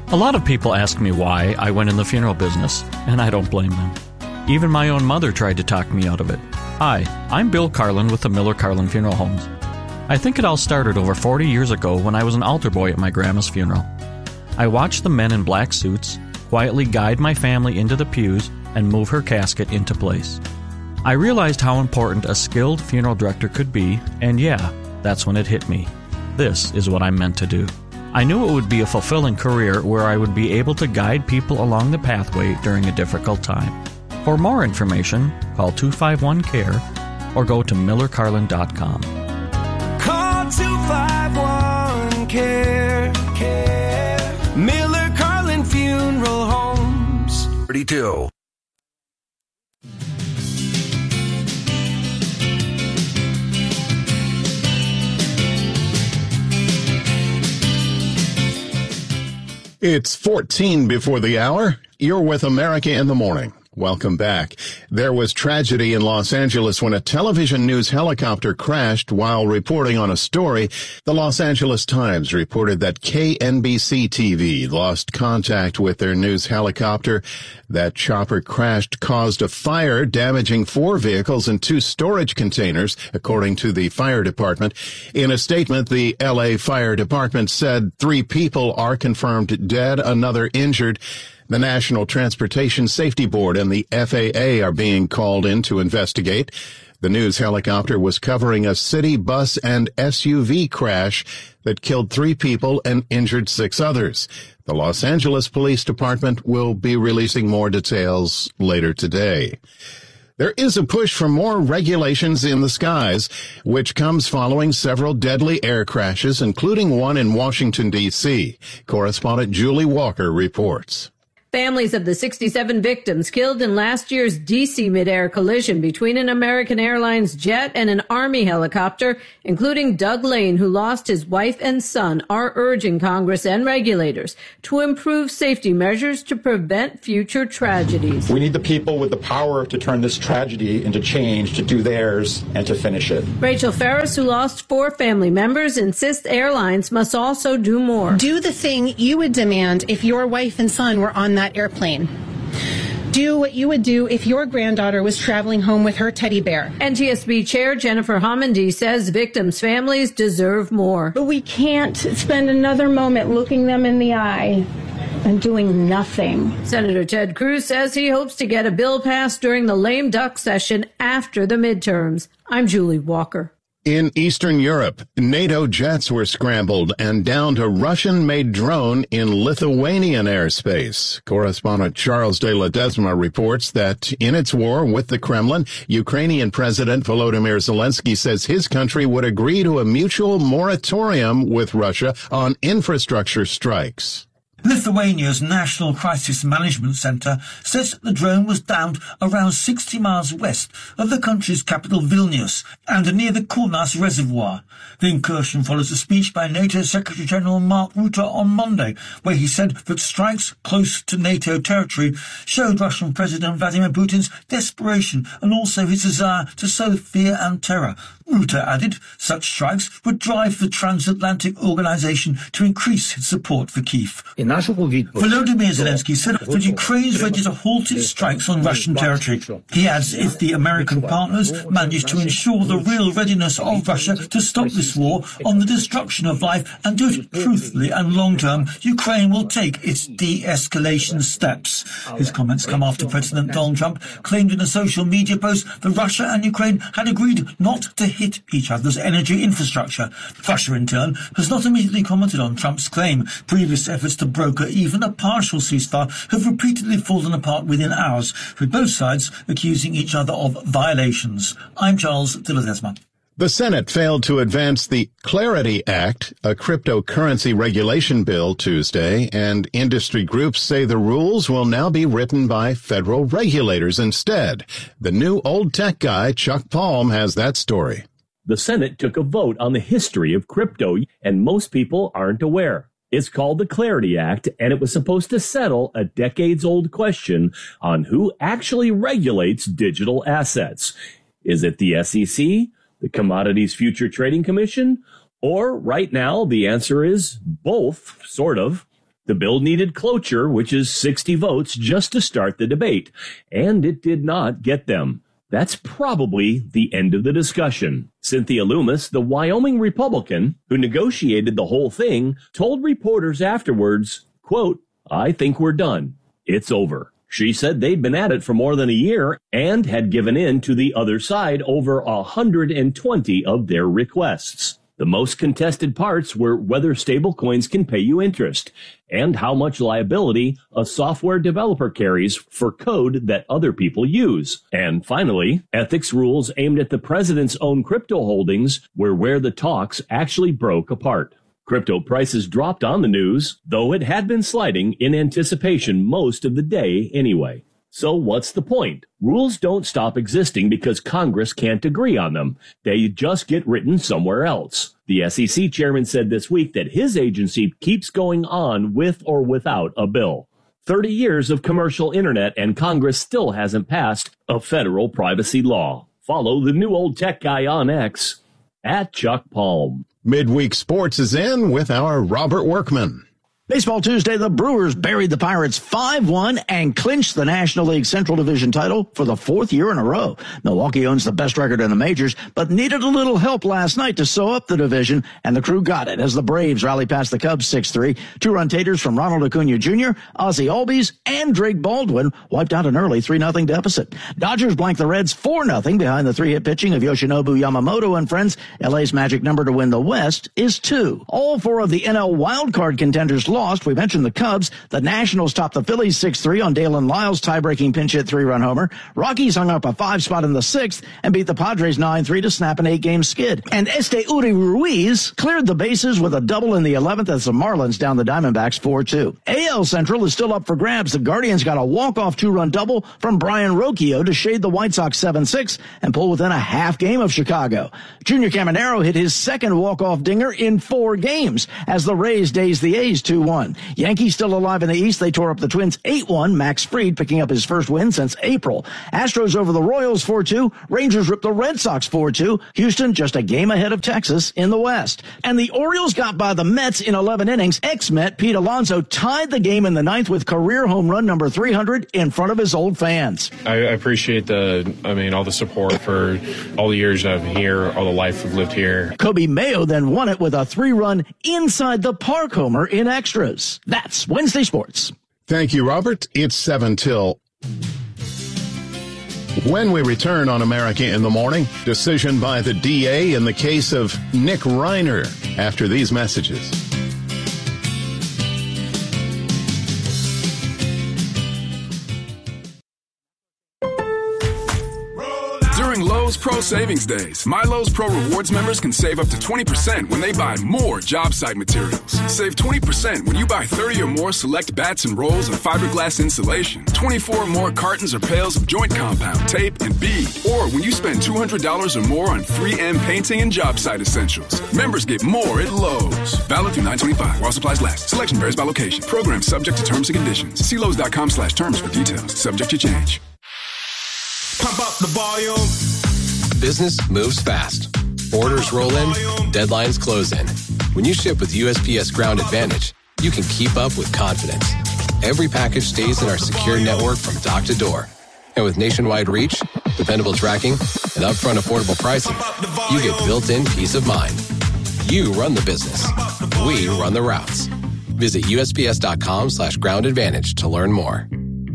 A lot of people ask me why I went in the funeral business, and I don't blame them. Even my own mother tried to talk me out of it. Hi, I'm Bill Carlin with the Miller Carlin Funeral Homes. I think it all started over 40 years ago when I was an altar boy at my grandma's funeral. I watched the men in black suits quietly guide my family into the pews and move her casket into place. I realized how important a skilled funeral director could be, and yeah, that's when it hit me. This is what I'm meant to do. I knew it would be a fulfilling career where I would be able to guide people along the pathway during a difficult time. For more information, call 251-CARE or go to millercarlin.com. Call 251-CARE. Miller Carlin Funeral Homes. 32. It's 14 before the hour. You're with America in the Morning. Welcome back. There was tragedy in Los Angeles when a television news helicopter crashed while reporting on a story. The Los Angeles Times reported that KNBC-TV lost contact with their news helicopter. That chopper crashed caused a fire, damaging 4 vehicles and 2 storage containers, according to the fire department. In a statement, the LA Fire Department said 3 people are confirmed dead, another injured. The National Transportation Safety Board and the FAA are being called in to investigate. The news helicopter was covering a city bus and SUV crash that killed 3 people and injured 6 others. The Los Angeles Police Department will be releasing more details later today. There is a push for more regulations in the skies, which comes following several deadly air crashes, including one in Washington, D.C. Correspondent Julie Walker reports. Families of the 67 victims killed in last year's D.C. mid-air collision between an American Airlines jet and an Army helicopter, including Doug Lane, who lost his wife and son, are urging Congress and regulators to improve safety measures to prevent future tragedies. We need the people with the power to turn this tragedy into change, to do theirs, and to finish it. Rachel Ferris, who lost 4 family members, insists airlines must also do more. Do the thing you would demand if your wife and son were on that airplane. Do what you would do if your granddaughter was traveling home with her teddy bear. NTSB Chair Jennifer Homendy says victims' families deserve more. But we can't spend another moment looking them in the eye and doing nothing. Senator Ted Cruz says he hopes to get a bill passed during the lame duck session after the midterms. I'm Julie Walker. In Eastern Europe, NATO jets were scrambled and downed a Russian-made drone in Lithuanian airspace. Correspondent Charles de Ledesma reports that in its war with the Kremlin, Ukrainian President Volodymyr Zelensky says his country would agree to a mutual moratorium with Russia on infrastructure strikes. Lithuania's National Crisis Management Centre says the drone was downed around 60 miles west of the country's capital Vilnius and near the Kaunas Reservoir. The incursion follows a speech by NATO Secretary-General Mark Rutte on Monday, where he said that strikes close to NATO territory showed Russian President Vladimir Putin's desperation and also his desire to sow fear and terror. Rutte added such strikes would drive the transatlantic organisation to increase its support for Kyiv. Volodymyr Zelensky said that Ukraine is ready to halt its strikes on Russian territory. He adds if the American partners manage to ensure the real readiness of Russia to stop this war on the destruction of life and do it truthfully and long-term, Ukraine will take its de-escalation steps. His comments come after President Donald Trump claimed in a social media post that Russia and Ukraine had agreed not to hit each other's energy infrastructure. Russia, in turn, has not immediately commented on Trump's claim. Previous efforts to broker even a partial ceasefire have repeatedly fallen apart within hours, with both sides accusing each other of violations. I'm Charles de Ledesma. The Senate failed to advance the Clarity Act, a cryptocurrency regulation bill, Tuesday, and industry groups say the rules will now be written by federal regulators instead. The new old tech guy, Chuck Palm, has that story. The Senate took a vote on the history of crypto, and most people aren't aware. It's called the Clarity Act, and it was supposed to settle a decades-old question on who actually regulates digital assets. Is it the SEC, the Commodities Future Trading Commission, or right now the answer is both, sort of. The bill needed cloture, which is 60 votes, just to start the debate, and it did not get them. That's probably the end of the discussion. Cynthia Loomis, the Wyoming Republican who negotiated the whole thing, told reporters afterwards, quote, "I think we're done. It's over." She said they'd been at it for more than a year and had given in to the other side over 120 of their requests. The most contested parts were whether stablecoins can pay you interest and how much liability a software developer carries for code that other people use. And finally, ethics rules aimed at the president's own crypto holdings were where the talks actually broke apart. Crypto prices dropped on the news, though it had been sliding in anticipation most of the day anyway. So what's the point? Rules don't stop existing because Congress can't agree on them. They just get written somewhere else. The SEC chairman said this week that his agency keeps going on with or without a bill. 30 years of commercial internet and Congress still hasn't passed a federal privacy law. Follow the new old tech guy on X at Chuck Palm. Midweek Sports is in with our Robert Workman. Baseball Tuesday, the Brewers buried the Pirates 5-1 and clinched the National League Central Division title for the fourth year in a row. Milwaukee owns the best record in the majors, but needed a little help last night to sew up the division, and the crew got it as the Braves rallied past the Cubs 6-3. Two-run taters from Ronald Acuna Jr., Ozzie Albies, and Drake Baldwin wiped out an early 3-0 deficit. Dodgers blanked the Reds 4-0 behind the three-hit pitching of Yoshinobu Yamamoto and friends. LA's magic number to win the West is 2. All four of the NL wildcard contenders lost. We mentioned the Cubs. The Nationals topped the Phillies 6-3 on Dalen Lyles' tie-breaking pinch-hit 3-run homer. Rockies hung up a 5 spot in the 6th and beat the Padres 9-3 to snap an 8-game skid. And Uri Ruiz cleared the bases with a double in the 11th as the Marlins down the Diamondbacks 4-2. AL Central is still up for grabs. The Guardians got a walk-off 2-run double from Brian Rocchio to shade the White Sox 7-6 and pull within a half game of Chicago. Junior Caminero hit his second walk-off dinger in 4 games as the Rays dazed the A's 2-1. Yankees still alive in the East. They tore up the Twins 8-1. Max Fried picking up his first win since April. Astros over the Royals 4-2. Rangers ripped the Red Sox 4-2. Houston just a game ahead of Texas in the West. And the Orioles got by the Mets in 11 innings. Ex-Met Pete Alonso tied the game in the 9th with career home run number 300 in front of his old fans. I appreciate all the support for all the years I've been here, all the life I've lived here. Kobe Mayo then won it with a 3-run inside the park homer in extras. That's Wednesday Sports. Thank you, Robert. It's 7 till. When we return on America in the Morning, decision by the DA in the case of Nick Reiner after these messages. During Lowe's Pro Savings Days, My Lowe's Pro Rewards members can save up to 20% when they buy more job site materials. Save 20% when you buy 30 or more select bats and rolls of fiberglass insulation, 24 or more cartons or pails of joint compound, tape, and bead, or when you spend $200 or more on 3M painting and job site essentials. Members get more at Lowe's. Valid through 9/25 while supplies last. Selection varies by location. Program subject to terms and conditions. See Lowe's.com/terms for details. Subject to change. Pump up the volume. Business moves fast. Orders roll in, deadlines close in. When you ship with USPS Ground Advantage, you can keep up with confidence. Every package stays in our secure network from dock to door. And with nationwide reach, dependable tracking, and upfront affordable pricing, you get built-in peace of mind. You run the business. We run the routes. Visit USPS.com/Ground Advantage to learn more.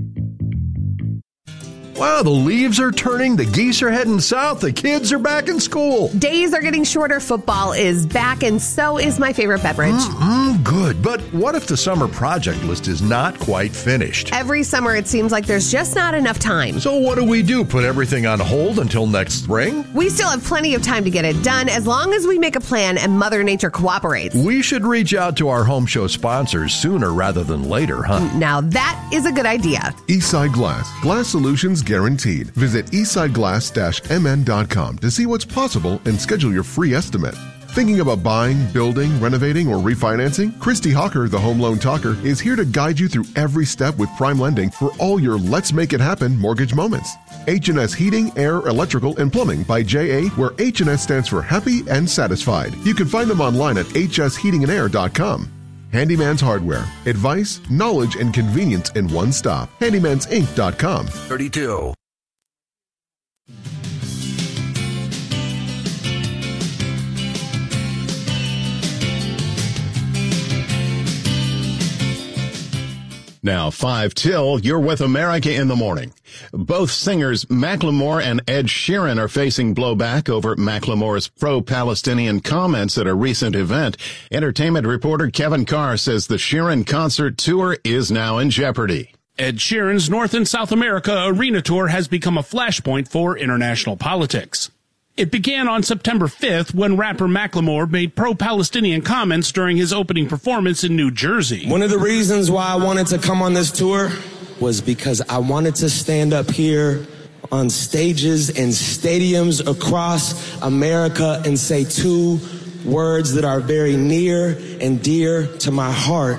Wow, the leaves are turning, the geese are heading south, the kids are back in school. Days are getting shorter, football is back, and so is my favorite beverage. Good, but what if the summer project list is not quite finished? Every summer it seems like there's just not enough time. So what do? Put everything on hold until next spring? We still have plenty of time to get it done as long as we make a plan and Mother Nature cooperates. We should reach out to our home show sponsors sooner rather than later, huh? Now that is a good idea. Eastside Glass. Glass solutions guaranteed. Visit eastsideglass-mn.com to see what's possible and schedule your free estimate. Thinking about buying, building, renovating, or refinancing? Christy Hawker, the Home Loan Talker, is here to guide you through every step with Prime Lending for all your Let's Make It Happen mortgage moments. H&S Heating, Air, Electrical, and Plumbing by J.A., where H&S stands for happy and satisfied. You can find them online at hsheatingandair.com. Handyman's Hardware. Advice, knowledge, and convenience in one stop. HandymansInc.com. 32. Now 5 till, you're with America in the Morning. Both singers Macklemore and Ed Sheeran are facing blowback over Macklemore's pro-Palestinian comments at a recent event. Entertainment reporter Kevin Carr says the Sheeran concert tour is now in jeopardy. Ed Sheeran's North and South America arena tour has become a flashpoint for international politics. It began on September 5th when rapper Macklemore made pro-Palestinian comments during his opening performance in New Jersey. One of the reasons why I wanted to come on this tour was because I wanted to stand up here on stages and stadiums across America and say 2 words that are very near and dear to my heart: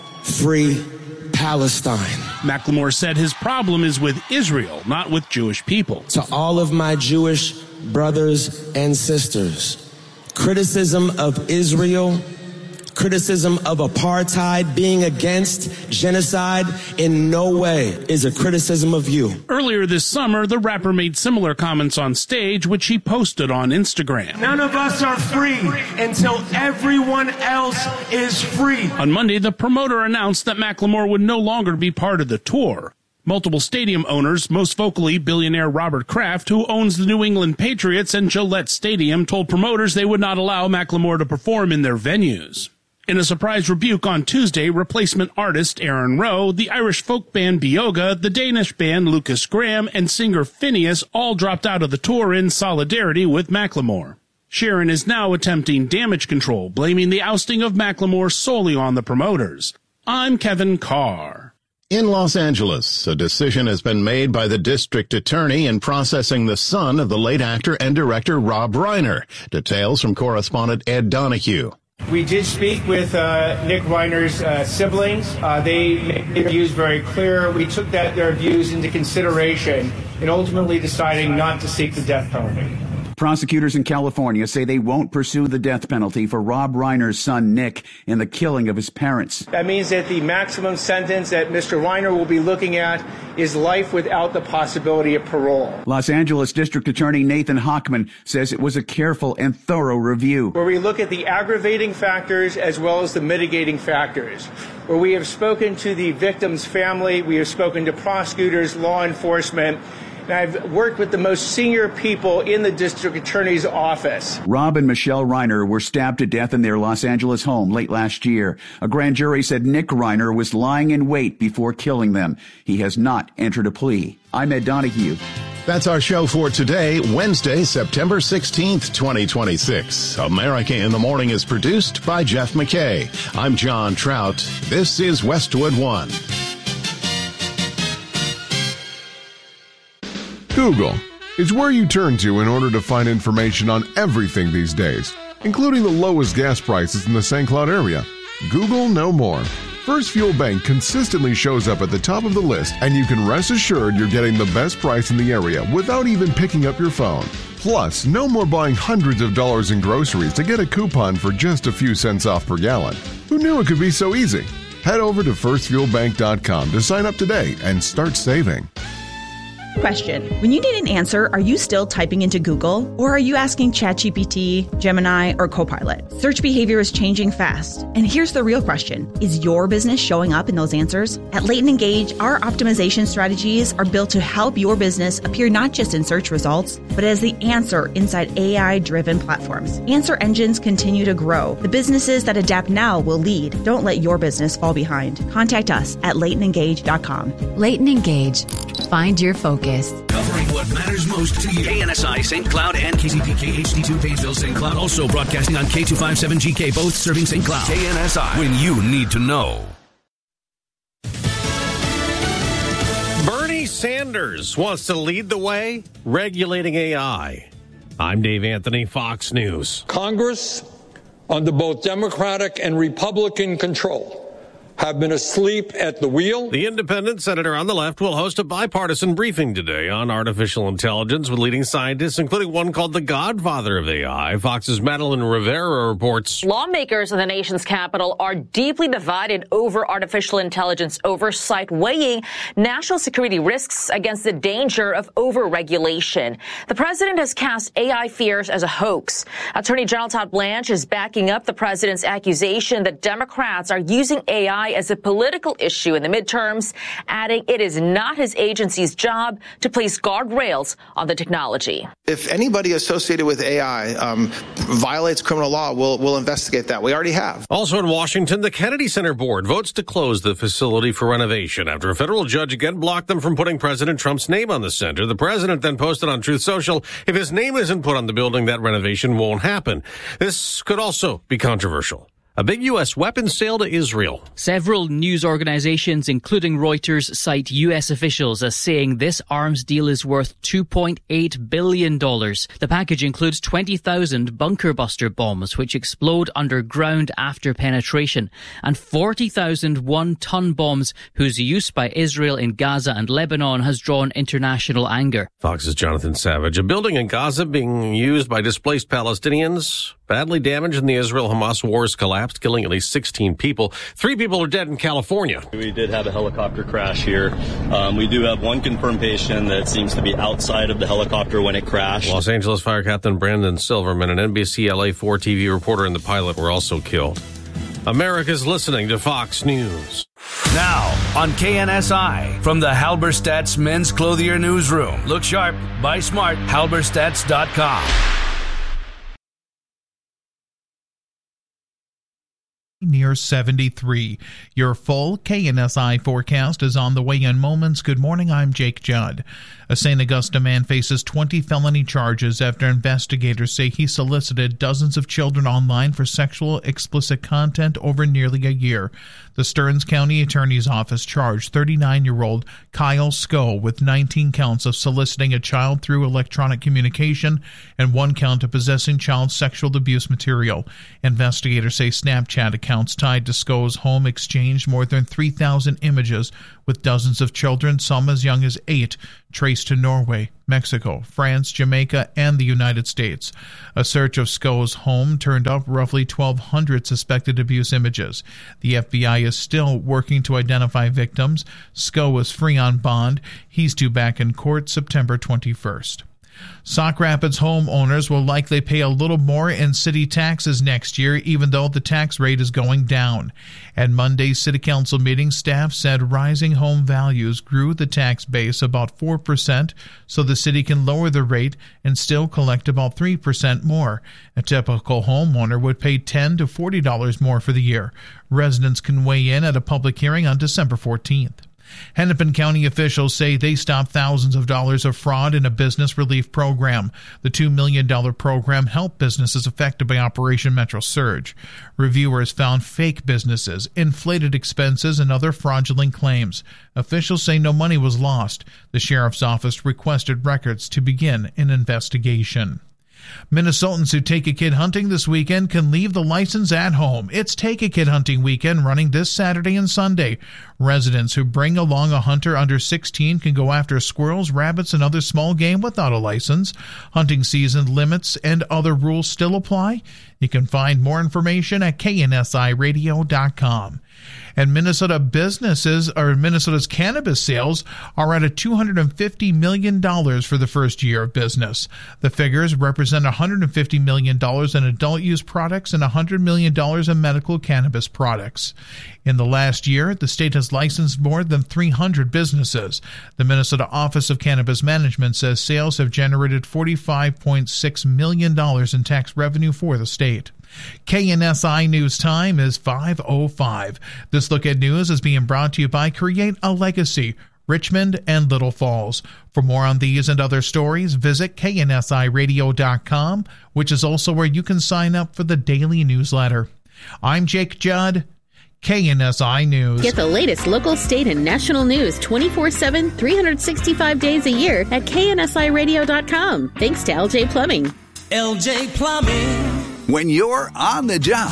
free Palestine. Macklemore said his problem is with Israel, not with Jewish people. To all of my Jewish brothers and sisters, criticism of Israel, criticism of apartheid, being against genocide in no way is a criticism of you. Earlier this summer, the rapper made similar comments on stage, which he posted on Instagram. None of us are free until everyone else is free. On Monday, the promoter announced that Macklemore would no longer be part of the tour. Multiple stadium owners, most vocally billionaire Robert Kraft, who owns the New England Patriots and Gillette Stadium, told promoters they would not allow Macklemore to perform in their venues. In a surprise rebuke on Tuesday, replacement artist Aaron Rowe, the Irish folk band Bioga, the Danish band Lucas Graham, and singer Phineas all dropped out of the tour in solidarity with Macklemore. Sheeran is now attempting damage control, blaming the ousting of Macklemore solely on the promoters. I'm Kevin Carr. In Los Angeles, a decision has been made by the district attorney in processing the son of the late actor and director Rob Reiner. Details from correspondent Ed Donahue. We did speak with Nick Reiner's siblings. They made their views very clear. We took their views into consideration in ultimately deciding not to seek the death penalty. Prosecutors in California say they won't pursue the death penalty for Rob Reiner's son, Nick, in the killing of his parents. That means that the maximum sentence that Mr. Reiner will be looking at is life without the possibility of parole. Los Angeles District Attorney Nathan Hochman says it was a careful and thorough review, where we look at the aggravating factors as well as the mitigating factors, where we have spoken to the victim's family, we have spoken to prosecutors, law enforcement, and I've worked with the most senior people in the district attorney's office. Rob and Michelle Reiner were stabbed to death in their Los Angeles home late last year. A grand jury said Nick Reiner was lying in wait before killing them. He has not entered a plea. I'm Ed Donahue. That's our show for today, Wednesday, September 16th, 2026. America in the Morning is produced by Jeff McKay. I'm John Trout. This is Westwood One. Google is where you turn to in order to find information on everything these days, including the lowest gas prices in the St. Cloud area. Google no more. First Fuel Bank consistently shows up at the top of the list, and you can rest assured you're getting the best price in the area without even picking up your phone. Plus, no more buying hundreds of dollars in groceries to get a coupon for just a few cents off per gallon. Who knew it could be so easy? Head over to firstfuelbank.com to sign up today and start saving. Question. When you need an answer, are you still typing into Google? Or are you asking ChatGPT, Gemini, or Copilot? Search behavior is changing fast. And here's the real question. Is your business showing up in those answers? At Leighton Engage, our optimization strategies are built to help your business appear not just in search results, but as the answer inside AI-driven platforms. Answer engines continue to grow. The businesses that adapt now will lead. Don't let your business fall behind. Contact us at LeightonEngage.com. Leighton Engage. Find your focus. Covering what matters most to you. KNSI St. Cloud and KCPK HD2 Painesville St. Cloud. Also broadcasting on K257GK, both serving St. Cloud. KNSI, when you need to know. Bernie Sanders wants to lead the way regulating AI. I'm Dave Anthony, Fox News. Congress, under both Democratic and Republican control, have been asleep at the wheel. The independent senator on the left will host a bipartisan briefing today on artificial intelligence with leading scientists, including one called the godfather of AI. Fox's Madeline Rivera reports. Lawmakers in the nation's capital are deeply divided over artificial intelligence oversight, weighing national security risks against the danger of overregulation. The president has cast AI fears as a hoax. Attorney General Todd Blanche is backing up the president's accusation that Democrats are using AI as a political issue in the midterms, adding it is not his agency's job to place guardrails on the technology. If anybody associated with AI violates criminal law, we'll investigate that. We already have. Also in Washington, the Kennedy Center board votes to close the facility for renovation after a federal judge again blocked them from putting President Trump's name on the center. The president then posted on Truth Social, if his name isn't put on the building, that renovation won't happen. This could also be controversial. A big U.S. weapons sale to Israel. Several news organizations, including Reuters, cite U.S. officials as saying this arms deal is worth $2.8 billion. The package includes 20,000 bunker buster bombs, which explode underground after penetration, and 40,000 one-ton bombs, whose use by Israel in Gaza and Lebanon has drawn international anger. Fox's Jonathan Savage. A building in Gaza being used by displaced Palestinians, badly damaged in the Israel-Hamas wars, collapsed, killing at least 16 people. 3 people are dead in California. We did have a helicopter crash here. We do have one confirmed patient that seems to be outside of the helicopter when it crashed. Los Angeles Fire Captain Brandon Silverman, an NBC LA4 TV reporter, and the pilot were also killed. America's listening to Fox News. Now on KNSI from the Halberstadt's Men's Clothier Newsroom. Look sharp, buy smart, halberstadts.com. Near 73. Your full KNSI forecast is on the way in moments. Good morning, I'm Jake Judd. A St. Augusta man faces 20 felony charges after investigators say he solicited dozens of children online for sexual explicit content over nearly a year. The Stearns County Attorney's Office charged 39-year-old Kyle Scoe with 19 counts of soliciting a child through electronic communication and 1 count of possessing child sexual abuse material. Investigators say Snapchat accounts tied to Scoe's home exchanged more than 3,000 images with dozens of children, some as young as 8, traced to Norway, Mexico, France, Jamaica, and the United States. A search of Scoe's home turned up roughly 1,200 suspected abuse images. The FBI is still working to identify victims. Scoe is free on bond. He's due back in court September 21st. Sauk Rapids homeowners will likely pay a little more in city taxes next year, even though the tax rate is going down. At Monday's City Council meeting, staff said rising home values grew the tax base about 4%, so the city can lower the rate and still collect about 3% more. A typical homeowner would pay $10 to $40 more for the year. Residents can weigh in at a public hearing on December 14th. Hennepin County officials say they stopped thousands of dollars of fraud in a business relief program. The $2 million program helped businesses affected by Operation Metro Surge. Reviewers found fake businesses, inflated expenses, and other fraudulent claims. Officials say no money was lost. The sheriff's office requested records to begin an investigation. Minnesotans who take a kid hunting this weekend can leave the license at home. It's Take a Kid Hunting Weekend running this Saturday and Sunday. Residents who bring along a hunter under 16 can go after squirrels, rabbits, and other small game without a license. Hunting season limits and other rules still apply. You can find more information at KNSIRadio.com. And Minnesota's cannabis sales are at $250 million for the first year of business. The figures represent $150 million in adult use products and $100 million in medical cannabis products. In the last year, the state has licensed more than 300 businesses. The Minnesota Office of Cannabis Management says sales have generated $45.6 million in tax revenue for the state. KNSI News Time is 5:05. This look at news is being brought to you by Create a Legacy, Richmond and Little Falls. For more on these and other stories, visit KNSIRadio.com, which is also where you can sign up for the daily newsletter. I'm Jake Judd, KNSI News. Get the latest local, state, and national news 24/7, 365 days a year at KNSIRadio.com. Thanks to LJ Plumbing. LJ Plumbing. When you're on the job,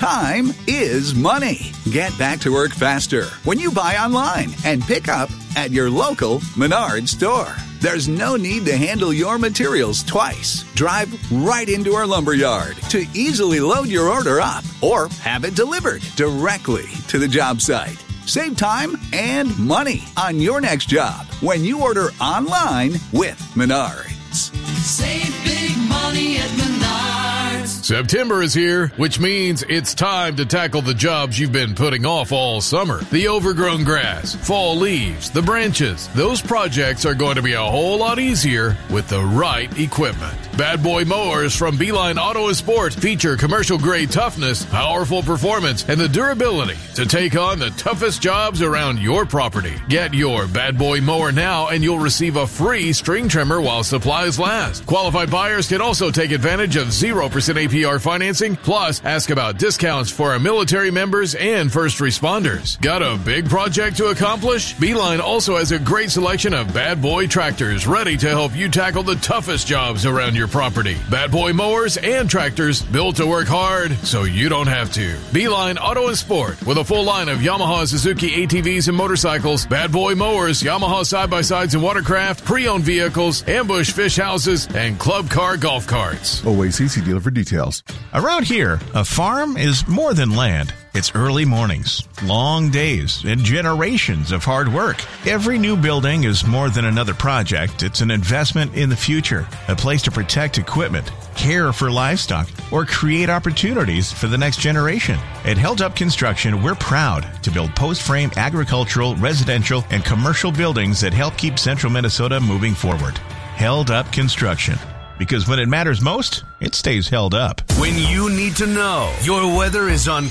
Time is money. Get back to work faster when you buy online and pick up at your local Menards store. There's no need to handle your materials twice. Drive right into our lumberyard to easily load your order up or have it delivered directly to the job site. Save time and money on your next job when you order online with Menards. Save big money at Menards. September is here, which means it's time to tackle the jobs you've been putting off all summer. The overgrown grass, fall leaves, the branches. Those projects are going to be a whole lot easier with the right equipment. Bad Boy mowers from Beeline Auto & Sport feature commercial-grade toughness, powerful performance, and the durability to take on the toughest jobs around your property. Get your Bad Boy mower now and you'll receive a free string trimmer while supplies last. Qualified buyers can also take advantage of 0% APR financing, plus ask about discounts for our military members and first responders. Got a big project to accomplish? Beeline also has a great selection of Bad Boy tractors ready to help you tackle the toughest jobs around your property. Bad Boy mowers and tractors built to work hard so you don't have to. Beeline Auto & Sport with a full line of Yamaha, Suzuki ATVs and motorcycles, Bad Boy mowers, Yamaha side-by-sides and watercraft, pre-owned vehicles, ambush fish houses, and club car golf carts. OACC dealer for details. Around here, a farm is more than land. It's early mornings, long days, and generations of hard work. Every new building is more than another project. It's an investment in the future, a place to protect equipment, care for livestock, or create opportunities for the next generation. At Held Up Construction, we're proud to build post-frame agricultural, residential, and commercial buildings that help keep central Minnesota moving forward. Held Up Construction. Because when it matters most, it stays held up. When you need to know, your weather is on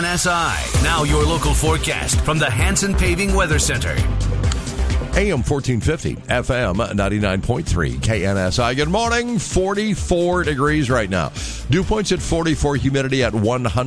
KNSI. Now your local forecast from the Hanson Paving Weather Center. AM 1450, FM 99.3, KNSI. Good morning, 44 degrees right now. Dew points at 44, humidity at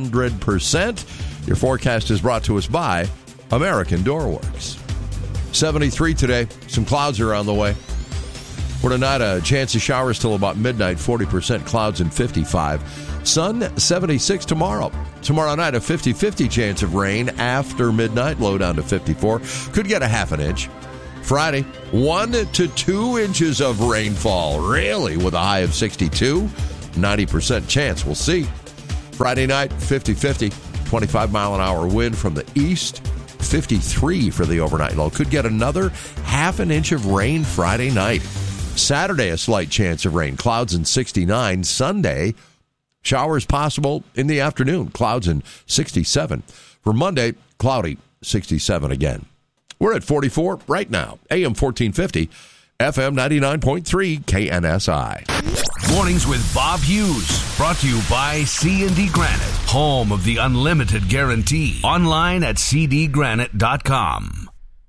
100%. Your forecast is brought to us by American Doorworks. 73 today, some clouds are on the way. For tonight, a chance of showers till about midnight, 40% clouds and 55. Sun, 76 tomorrow. Tomorrow night, a 50-50 chance of rain after midnight, low down to 54. Could get a half an inch. Friday, 1 to 2 inches of rainfall, really, with a high of 62. 90% chance, we'll see. Friday night, 50-50, 25-mile-an-hour wind from the east. 53 for the overnight low. Could get another half an inch of rain Friday night. Saturday, a slight chance of rain. Clouds and 69. Sunday, showers possible in the afternoon. Clouds and 67. For Monday, cloudy, 67 again. We're at 44 right now. AM 1450, FM 99.3, KNSI. Mornings with Bob Hughes. Brought to you by C&D Granite. Home of the unlimited guarantee. Online at cdgranite.com.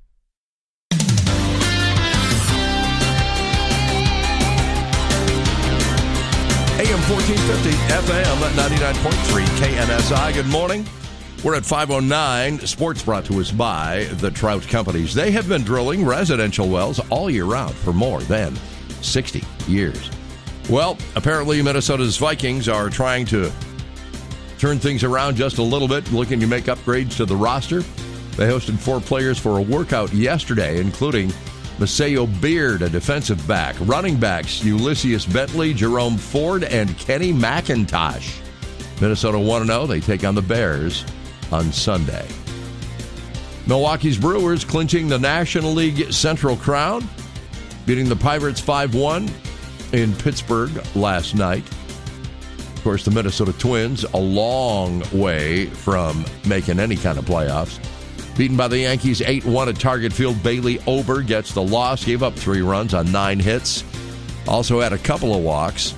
AM 1450, FM 99.3, KNSI. Good morning. We're at 5:09. Sports brought to us by the Trout Companies. They have been drilling residential wells all year round for more than 60 years. Well, apparently Minnesota's Vikings are trying to turn things around just a little bit, looking to make upgrades to the roster. They hosted 4 players for a workout yesterday, including Maceo Beard, a defensive back, running backs Ulysses Bentley, Jerome Ford, and Kenny McIntosh. Minnesota 1-0. They take on the Bears on Sunday. Milwaukee's Brewers clinching the National League Central crown, beating the Pirates 5-1 in Pittsburgh last night. Of course, the Minnesota Twins, a long way from making any kind of playoffs. Beaten by the Yankees 8-1 at Target Field. Bailey Ober gets the loss. Gave up 3 runs on 9 hits. Also had a couple of walks.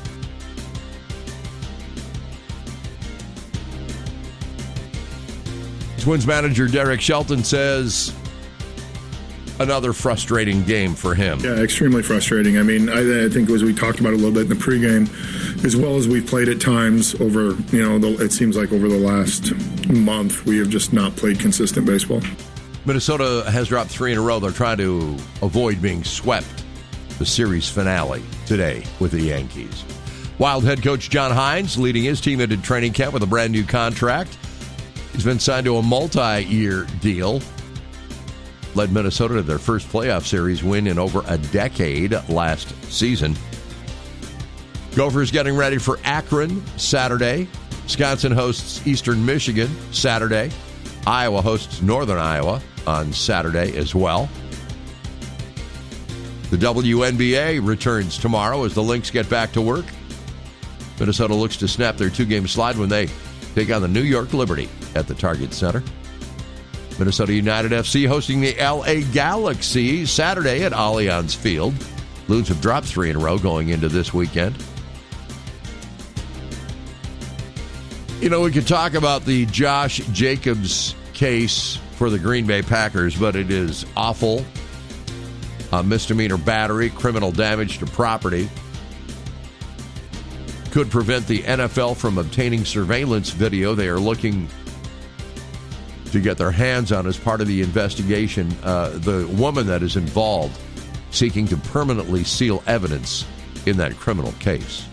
Twins manager Derek Shelton says another frustrating game for him. Yeah, extremely frustrating. I mean, I think as we talked about a little bit in the pregame, as well as we've played at times over, it seems like over the last month, we have just not played consistent baseball. Minnesota has dropped 3 in a row. They're trying to avoid being swept. The series finale today with the Yankees. Wild head coach John Hines leading his team into training camp with a brand new contract. He's been signed to a multi-year deal. Led Minnesota to their first playoff series win in over a decade last season. Gophers getting ready for Akron Saturday. Wisconsin hosts Eastern Michigan Saturday. Iowa hosts Northern Iowa on Saturday as well. The WNBA returns tomorrow as the Lynx get back to work. Minnesota looks to snap their 2-game slide when they take on the New York Liberty at the Target Center. Minnesota United FC hosting the LA Galaxy Saturday at Allianz Field. Loons have dropped 3 in a row going into this weekend. You know, we could talk about the Josh Jacobs case for the Green Bay Packers, but it is awful. Misdemeanor battery, criminal damage to property. Could prevent the NFL from obtaining surveillance video they are looking to get their hands on as part of the investigation. The woman that is involved seeking to permanently seal evidence in that criminal case.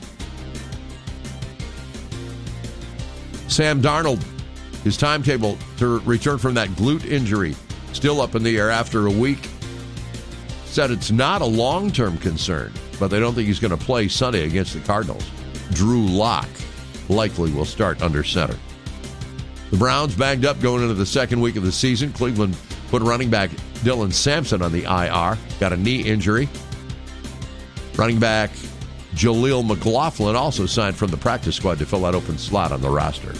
Sam Darnold, his timetable to return from that glute injury, still up in the air after a week. Said it's not a long-term concern, but they don't think he's going to play Sunday against the Cardinals. Drew Lock likely will start under center. The Browns banged up going into the second week of the season. Cleveland put running back Dylan Sampson on the IR. Got a knee injury. Running back Jaleel McLaughlin also signed from the practice squad to fill that open slot on the roster.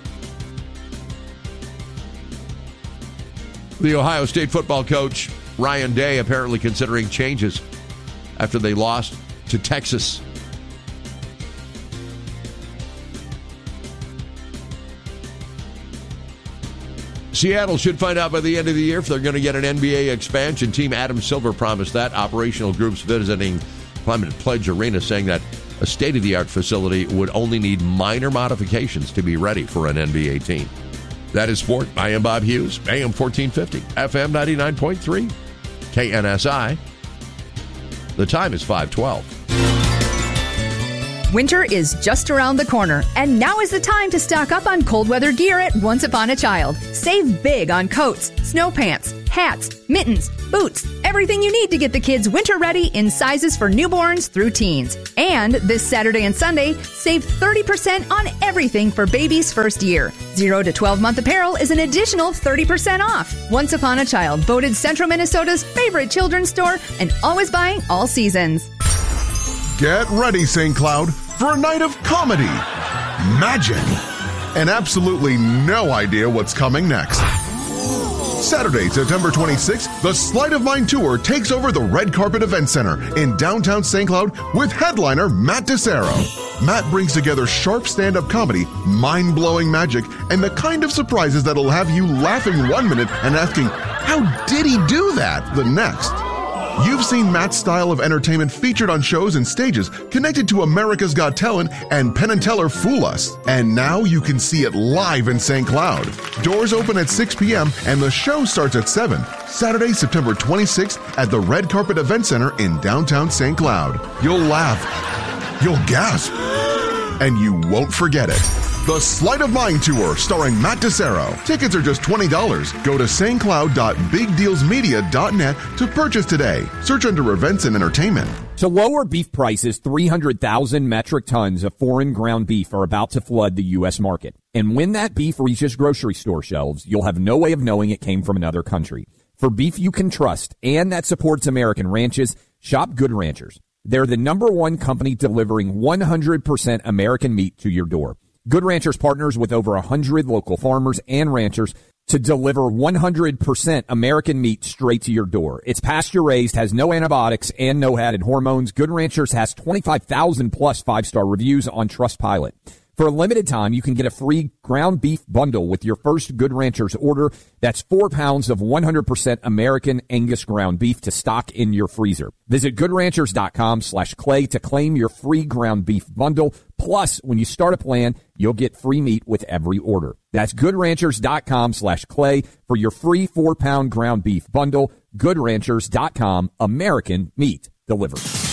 The Ohio State football coach Ryan Day apparently considering changes after they lost to Texas. Seattle should find out by the end of the year if they're going to get an NBA expansion team. Adam Silver promised that. Operational groups visiting Climate Pledge Arena saying that a state-of-the-art facility would only need minor modifications to be ready for an NBA team. That is sport. I am Bob Hughes, AM 1450, FM 99.3, KNSI. The time is 5:12. Winter is just around the corner, and now is the time to stock up on cold weather gear at Once Upon a Child. Save big on coats, snow pants, hats, mittens, boots, everything you need to get the kids winter ready in sizes for newborns through teens. And this Saturday and Sunday, save 30% on everything for baby's first year. 0 to 12-month apparel is an additional 30% off. Once Upon a Child, voted Central Minnesota's favorite children's store and always buying all seasons. Get ready, St. Cloud, for a night of comedy, magic, and absolutely no idea what's coming next. Saturday, September 26th, the Sleight of Mind Tour takes over the Red Carpet Event Center in downtown St. Cloud with headliner Matt DeSero. Matt brings together sharp stand-up comedy, mind-blowing magic, and the kind of surprises that'll have you laughing 1 minute and asking, how did he do that, the next? You've seen Matt's style of entertainment featured on shows and stages connected to America's Got Talent and Penn and Teller Fool Us. And now you can see it live in St. Cloud. Doors open at 6 p.m. and the show starts at 7. Saturday, September 26th at the Red Carpet Event Center in downtown St. Cloud. You'll laugh. You'll gasp. And you won't forget it. The Sleight of Mind Tour starring Matt DeSero. Tickets are just $20. Go to stcloud.bigdealsmedia.net to purchase today. Search under events and entertainment. To lower beef prices, 300,000 metric tons of foreign ground beef are about to flood the U.S. market. And when that beef reaches grocery store shelves, you'll have no way of knowing it came from another country. For beef you can trust and that supports American ranches, shop Good Ranchers. They're the #1 company delivering 100% American meat to your door. Good Ranchers partners with over 100 local farmers and ranchers to deliver 100% American meat straight to your door. It's pasture-raised, has no antibiotics, and no added hormones. Good Ranchers has 25,000 plus 5-star reviews on Trustpilot. For a limited time, you can get a free ground beef bundle with your first Good Ranchers order. That's 4 pounds of 100% American Angus ground beef to stock in your freezer. Visit goodranchers.com/clay to claim your free ground beef bundle. Plus, when you start a plan, you'll get free meat with every order. That's goodranchers.com/clay for your free 4-pound ground beef bundle. Goodranchers.com, American meat delivered.